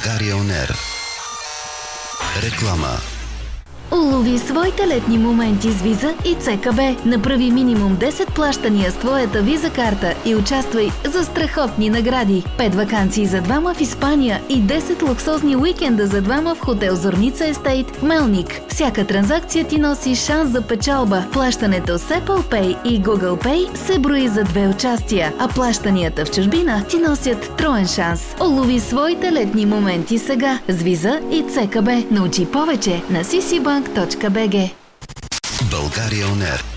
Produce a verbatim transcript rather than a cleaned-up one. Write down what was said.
България On Air. Реклама. Улови своите летни моменти с Виза и ЦКБ. Направи минимум десет плащания с твоята Виза карта и участвай за страхотни награди. пет ваканции за двама в Испания и десет луксозни уикенда за двама в хотел Зорница Естейт, Мелник. Всяка транзакция ти носи шанс за печалба. Плащането с Apple Pay и Google Pay се брои за две участия, а плащанията в чужбина ти носят троен шанс. Улови своите летни моменти сега с Виза и ЦКБ. Научи повече на си си банк точка би джи. България On Air.